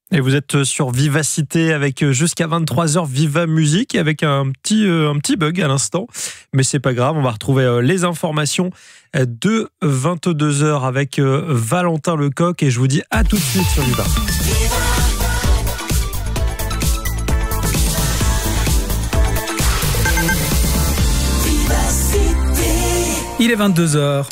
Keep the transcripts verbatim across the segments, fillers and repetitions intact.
Et vous êtes sur Vivacité avec jusqu'à vingt-trois heures Viva Musique avec un petit, euh, un petit bug à l'instant. Mais c'est pas grave, on va retrouver euh, les informations de vingt-deux heures avec euh, Valentin Lecoq et je vous dis à tout de suite sur Viva. Il est vingt-deux heures.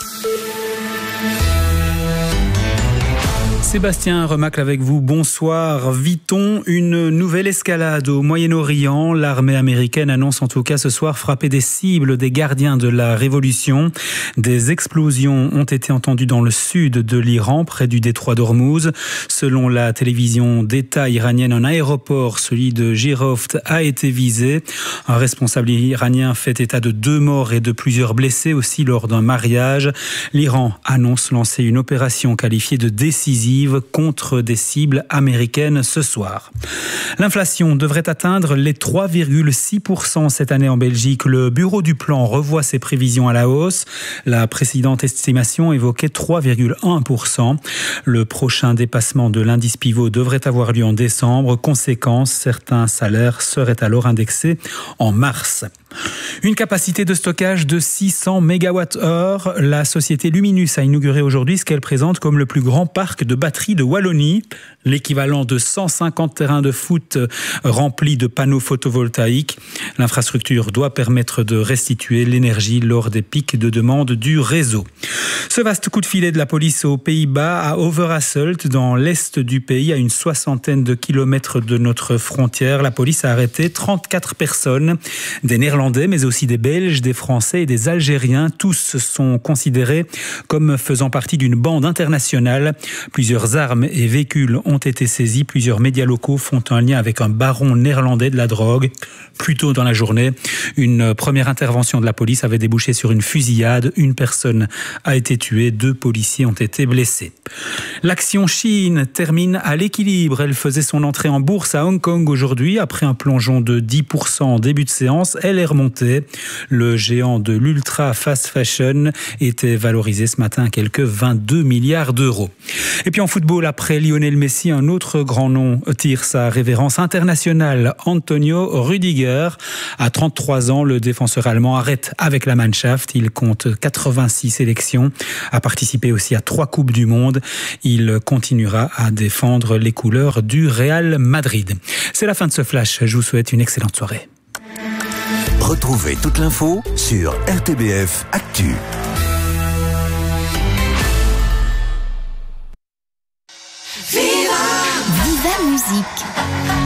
Sébastien Remacle avec vous, bonsoir. Vit-on une nouvelle escalade au Moyen-Orient? L'armée américaine annonce en tout cas ce soir frapper des cibles des gardiens de la révolution. Des explosions ont été entendues dans le sud de l'Iran, près du détroit d'Ormuz. Selon la télévision d'État iranienne, un aéroport, celui de Jiroft, a été visé. Un responsable iranien fait état de deux morts et de plusieurs blessés aussi lors d'un mariage. L'Iran annonce lancer une opération qualifiée de décisive contre des cibles américaines ce soir. L'inflation devrait atteindre les trois virgule six pour cent cette année en Belgique. Le bureau du plan revoit ses prévisions à la hausse. La précédente estimation évoquait trois virgule un pour cent. Le prochain dépassement de l'indice pivot devrait avoir lieu en décembre. Conséquence, certains salaires seraient alors indexés en mars. Une capacité de stockage de six cents mégawattheures. La société Luminus a inauguré aujourd'hui ce qu'elle présente comme le plus grand parc de batteries de Wallonie. L'équivalent de cent cinquante terrains de foot remplis de panneaux photovoltaïques. L'infrastructure doit permettre de restituer l'énergie lors des pics de demande du réseau. Ce vaste coup de filet de la police aux Pays-Bas, à Overasselt, dans l'est du pays, à une soixantaine de kilomètres de notre frontière. La police a arrêté trente-quatre personnes, des Néerlandais, mais aussi des Belges, des Français et des Algériens. Tous sont considérés comme faisant partie d'une bande internationale. Plusieurs armes et véhicules ont été saisis. Plusieurs médias locaux font un lien avec un baron néerlandais de la drogue. Plus tôt dans la journée, une première intervention de la police avait débouché sur une fusillade. Une personne a été tuée, deux policiers ont été blessés. L'action Shein termine à l'équilibre. Elle faisait son entrée en bourse à Hong Kong aujourd'hui. Après un plongeon de dix pour cent en début de séance, elle est remontée. Le géant de l'ultra fast fashion était valorisé ce matin à quelques vingt-deux milliards d'euros. Et puis en football, après Lionel Messi, un autre grand nom tire sa révérence internationale, Antonio Rüdiger. À trente-trois ans, le défenseur allemand arrête avec la Mannschaft. Il compte quatre-vingt-six sélections, a participé aussi à trois Coupes du Monde. Il continuera à défendre les couleurs du Real Madrid. C'est la fin de ce flash. Je vous souhaite une excellente soirée. Retrouvez toute l'info sur R T B F Actu. Viva Musique.